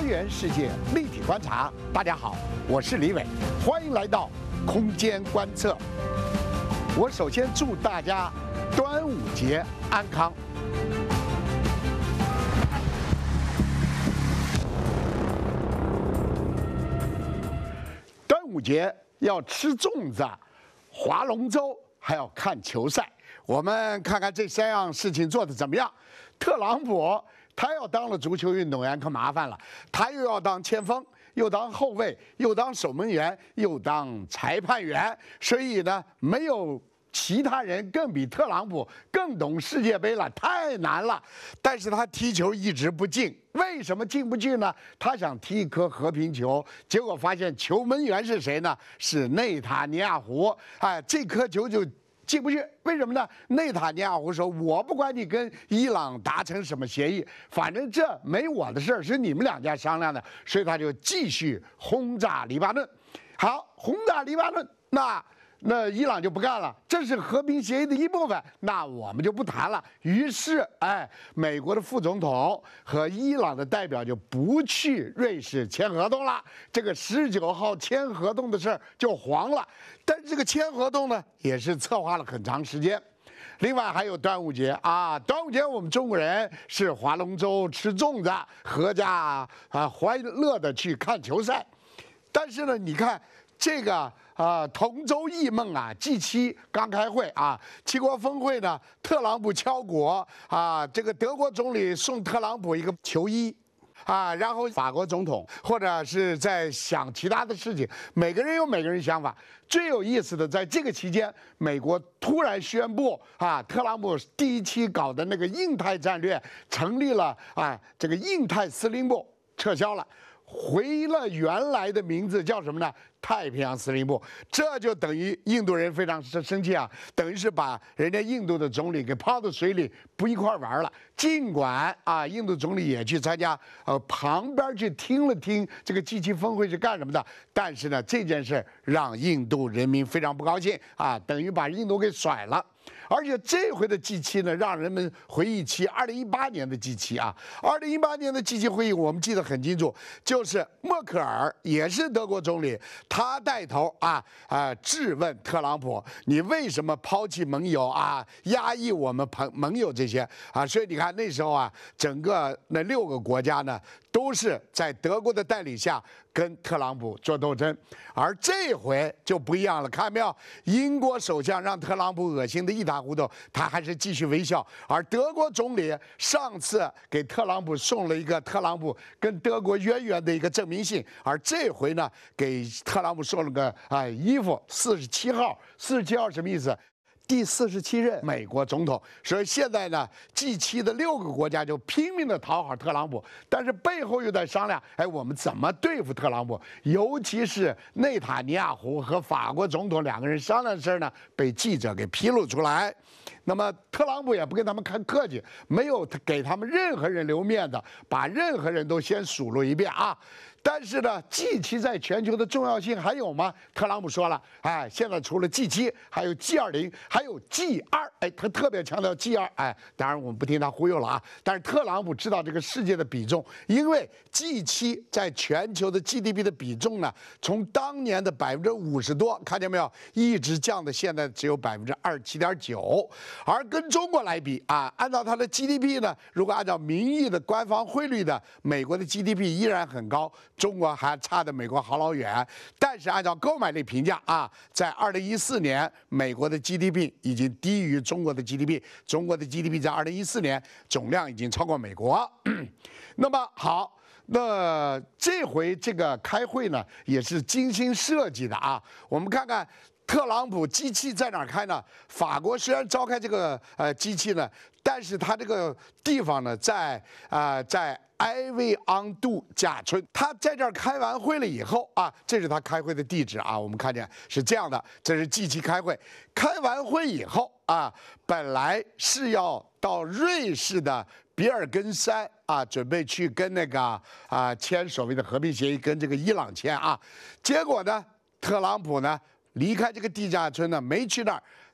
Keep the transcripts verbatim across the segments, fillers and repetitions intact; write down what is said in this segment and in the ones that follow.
元世界立体观察，大家好，我是李伟，欢迎来到空间观测。我首先祝大家端午节安康。端午节要吃粽子、划龙舟，还要看球赛。我们看看这三样事情做得怎么样。特朗普他要当了足球运动员可麻烦了，他又要当前锋，又当后卫，又当守门员，又当裁判员，所以呢，没有其他人更比特朗普更懂世界杯了，太难了。但是他踢球一直不进，为什么进不进呢？他想踢一颗和平球，结果发现球门员是谁呢？是内塔尼亚胡。哎，这颗球就进不去，为什么呢？内塔尼亚胡说：“我不管你跟伊朗达成什么协议，反正这没我的事儿，是你们两家商量的。”所以他就继续轰炸黎巴嫩。好，轰炸黎巴嫩，那那伊朗就不干了，这是和平协议的一部分，那我们就不谈了。于是，哎，美国的副总统和伊朗的代表就不去瑞士签合同了。这个十九号签合同的事儿就黄了。但是这个签合同呢，也是策划了很长时间。另外还有端午节啊，端午节我们中国人是划龙舟、吃粽子、阖家啊欢乐的去看球赛。但是呢，你看这个。啊，同舟异梦啊 ！G 七刚开会啊，七国峰会呢，特朗普敲鼓啊，这个德国总理送特朗普一个球衣，啊，然后法国总统或者是在想其他的事情，每个人有每个人想法。最有意思的，在这个期间，美国突然宣布啊，特朗普第一期搞的那个印太战略成立了啊，这个印太司令部撤销了。回了原来的名字叫什么呢？太平洋司令部，这就等于印度人非常生气啊，等于是把人家印度的总理给抛到水里，不一块玩了。尽管啊，印度总理也去参加，呃，旁边去听了听这个 G 七峰会是干什么的，但是呢，这件事让印度人民非常不高兴啊，等于把印度给甩了。而且这回的 G 七呢，让人们回忆起二零一八年的 G 七啊，二零一八年的 G 七会议我们记得很清楚，就是默克尔也是德国总理，他带头啊啊质问特朗普，你为什么抛弃盟友啊，压抑我们朋盟友这些啊？所以你看那时候啊，整个那六个国家呢，都是在德国的带领下跟特朗普做斗争，而这回就不一样了，看到没有？英国首相让特朗普恶心的一塌糊涂，他还是继续微笑。而德国总理上次给特朗普送了一个特朗普跟德国渊源的一个证明信，而这回呢，给特朗普送了个啊衣服，四十七号，四十七号什么意思？第四十七任美国总统，所以现在呢 ，G 七的六个国家就拼命的讨好特朗普，但是背后又在商量，哎，我们怎么对付特朗普？尤其是内塔尼亚胡和法国总统两个人商量的事儿呢，被记者给披露出来。那么特朗普也不跟他们看客气，没有给他们任何人留面子，把任何人都先数落一遍啊。但是呢 ，G 七在全球的重要性还有吗？特朗普说了，哎，现在除了 G 七，还有 G 二零，还有 G 二，哎，他特别强调 G 二，哎，当然我们不听他忽悠了啊。但是特朗普知道这个世界的比重，因为 G 七在全球的 G D P 的比重呢，从当年的百分之五十多，看见没有，一直降到现在只有百分之二十七点九。而跟中国来比啊，按照它的 G D P 呢，如果按照名义的官方汇率的，美国的 G D P 依然很高。中国还差得美国好老远，但是按照购买力评价啊，在二零一四年，美国的 G D P 已经低于中国的 G D P， 中国的 G D P 在二零一四年总量已经超过美国。那么好，那这回这个开会呢，也是精心设计的啊，我们看看。特朗普 G 七在哪儿开呢？法国虽然召开这个呃 G 七呢，但是它这个地方呢，在啊、呃、在埃维昂杜贾村。他在这儿开完会了以后啊，这是他开会的地址啊，我们看见是这样的，这是 G 七开会。开完会以后啊，本来是要到瑞士的比尔根山啊，准备去跟那个啊签所谓的和平协议，跟这个伊朗签啊。结果呢，特朗普呢？离开这个地下村呢，没去那儿，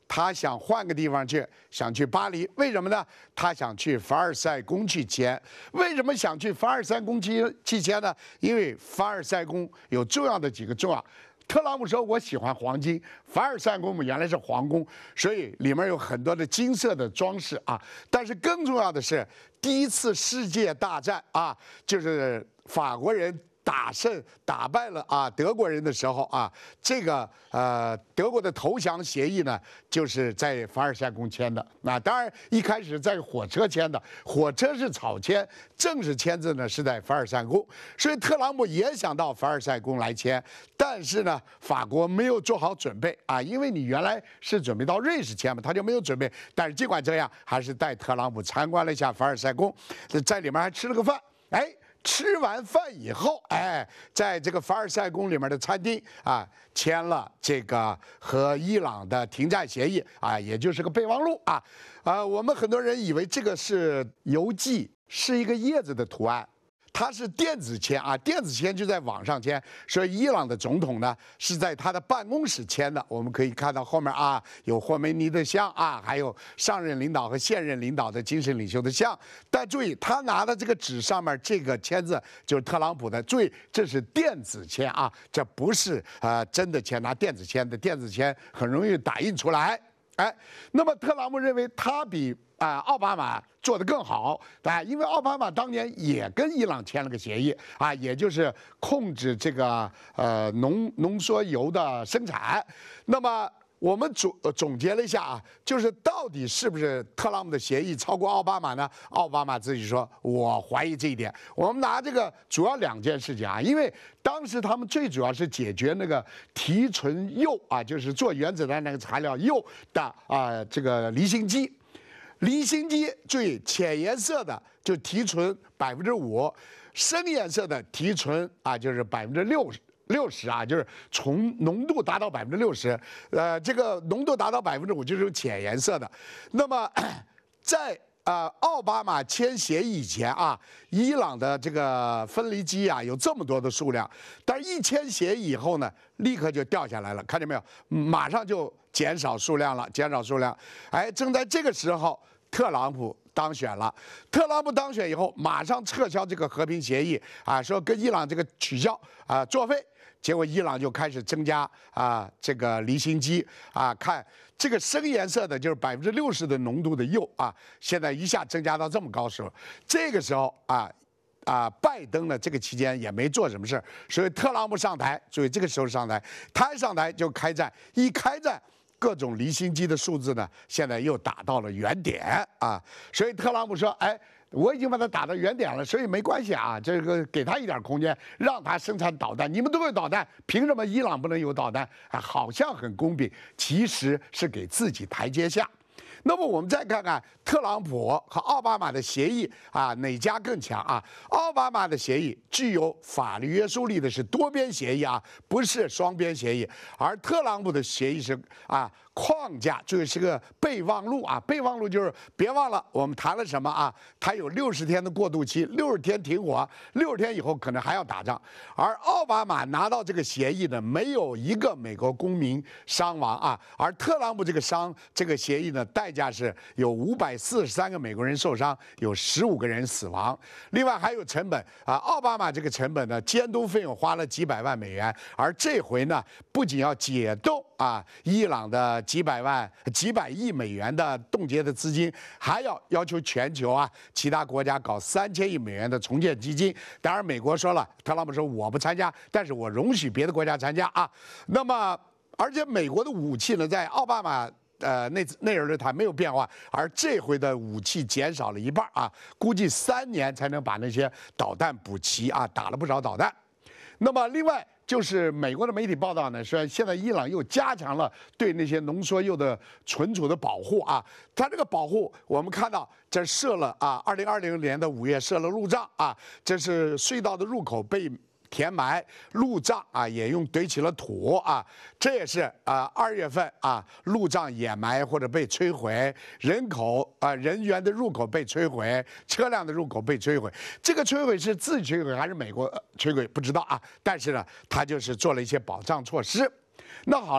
他想换个地方去，想去巴黎，为什么呢？他想去凡尔赛宫去签。为什么想去凡尔赛宫去去签呢？因为凡尔赛宫有重要的几个重要。特朗普说：“我喜欢黄金，凡尔赛宫原来是皇宫，所以里面有很多的金色的装饰啊。但是更重要的是，第一次世界大战啊，就是法国人。”打胜打败了啊德国人的时候啊，这个呃德国的投降协议呢，就是在凡尔赛宫签的。那当然一开始在火车签的，火车是草签，正式签字呢是在凡尔赛宫。所以特朗普也想到凡尔赛宫来签，但是呢法国没有做好准备啊，因为你原来是准备到瑞士签嘛，他就没有准备。但是尽管这样，还是带特朗普参观了一下凡尔赛宫，在里面还吃了个饭，哎。吃完饭以后，哎，在这个凡尔赛宫里面的餐厅啊，签了这个和伊朗的停战协议啊，也就是个备忘录啊。啊，我们很多人以为这个是邮寄，是一个叶子的图案。它是电子签啊，电子签就在网上签，所以伊朗的总统呢是在他的办公室签的。我们可以看到后面啊有霍梅尼的像啊，还有上任领导和现任领导的精神领袖的像。但注意，他拿的这个纸上面这个签字就是特朗普的。注意，这是电子签啊，这不是呃真的签，拿电子签的，电子签很容易打印出来。哎，那么特朗普认为他比啊、呃、奥巴马做得更好啊，因为奥巴马当年也跟伊朗签了个协议啊，也就是控制这个呃浓浓缩铀的生产。那么我们总总结了一下啊，就是到底是不是特朗普的协议超过奥巴马呢？奥巴马自己说，我怀疑这一点。我们拿这个主要两件事情啊，因为当时他们最主要是解决那个提纯铀啊，就是做原子弹那个材料铀的啊、呃、这个离心机。离心机最浅颜色的就提纯百分之五，深颜色的提纯啊就是百分之六十。六十啊，就是从浓度达到百分之六十，呃，这个浓度达到百分之五就是浅颜色的。那么，在呃奥巴马签协议以前啊，伊朗的这个分离机啊有这么多的数量，但是一签协议以后呢，立刻就掉下来了，看见没有？马上就减少数量了，减少数量。哎，正在这个时候，特朗普当选了。特朗普当选以后，马上撤销这个和平协议啊，说跟伊朗这个取消啊作废。结果伊朗就开始增加啊这个离心机啊，看这个深颜色的就是百分之六十的浓度的铀啊，现在一下增加到这么高时候，这个时候啊啊拜登呢这个期间也没做什么事，所以特朗普上台，所以这个时候上台，他一上台就开战，一开战。各种离心机的数字呢，现在又打到了原点啊，所以特朗普说：“哎，我已经把它打到原点了，所以没关系啊，这个给他一点空间，让他生产导弹。你们都有导弹，凭什么伊朗不能有导弹？啊，好像很公平，其实是给自己台阶下。”那么我们再看看特朗普和奥巴马的协议啊，哪家更强啊？奥巴马的协议具有法律约束力的是多边协议啊，不是双边协议，而特朗普的协议是啊。框架就是个备忘录啊，备忘录就是别忘了我们谈了什么啊，它有六十天的过渡期，六十天停火，六十天以后可能还要打仗。而奥巴马拿到这个协议呢，没有一个美国公民伤亡啊，而特朗普这个伤这个协议呢，代价是有五百四十三个美国人受伤，有十五个人死亡，另外还有成本啊，奥巴马这个成本呢，监督费用花了几百万美元，而这回呢，不仅要解冻啊伊朗的几百万、几百亿美元的冻结的资金，还要要求全球啊其他国家搞三千亿美元的重建基金。当然，美国说了，特朗普说我不参加，但是我容许别的国家参加啊。那么，而且美国的武器呢，在奥巴马呃那那人的谈没有变化，而这回的武器减少了一半啊，估计三年才能把那些导弹补齐啊，打了不少导弹。那么另外。就是美国的媒体报道呢，说现在伊朗又加强了对那些浓缩铀的存储的保护啊。它这个保护，我们看到这设了啊，二零二零年的五月设了路障啊，这是隧道的入口被填埋，路障啊也用堆起了土啊，这也是啊二月份啊路障掩埋或者被摧毁，人口啊人员的入口被摧毁，车辆的入口被摧毁。这个摧毁是自己摧毁还是美国摧毁不知道啊，但是呢，他就是做了一些保障措施。那好了。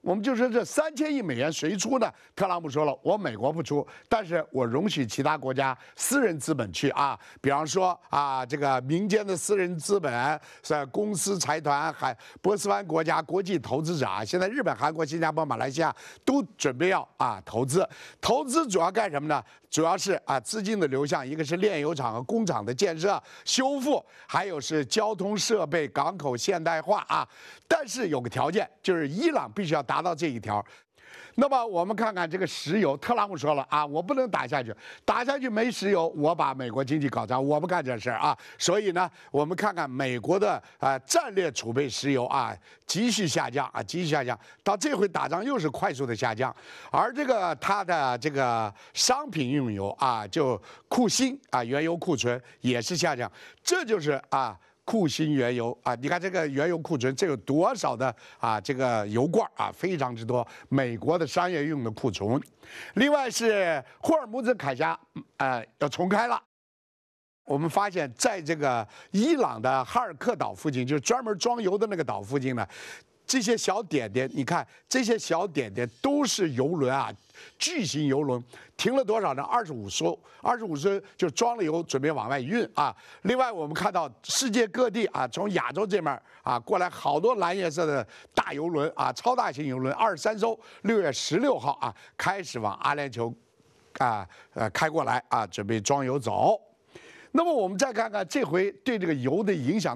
我们就说这三千亿美元谁出呢？特朗普说了，我美国不出，但是我容许其他国家私人资本去啊，比方说啊，这个民间的私人资本、是公司财团、还波斯湾国家国际投资者啊，现在日本、韩国、新加坡、马来西亚都准备要啊投资，投资主要干什么呢？主要是啊资金的流向，一个是炼油厂和工厂的建设修复，还有是交通设备、港口现代化啊。但是有个条件，就是伊朗必须要达到这一条。那么我们看看这个石油，特朗普说了啊，我不能打下去，打下去没石油，我把美国经济搞砸，我不干这事儿啊。所以呢，我们看看美国的啊战略储备石油啊急剧下降啊，急剧下降，到这回打仗又是快速的下降，而这个它的这个商品用油啊，就库欣啊原油库存也是下降，这就是啊。库欣原油啊，你看这个原油库存，这有多少的啊？这个油罐啊，非常之多。美国的商业用的库存，另外是霍尔木兹海峡，呃，要重开了。我们发现，在这个伊朗的哈尔克岛附近，就是专门装油的那个岛附近呢，这些小点点，你看这些小点点都是油轮啊，巨型油轮。停了多少呢？二十五艘，二十五艘就装了油，准备往外运啊。另外，我们看到世界各地啊，从亚洲这边啊过来好多蓝颜色的大油轮啊，超大型油轮，二十三艘，六月十六号啊开始往阿联酋啊呃开过来啊，准备装油走。那么我们再看看这回对这个油的影响。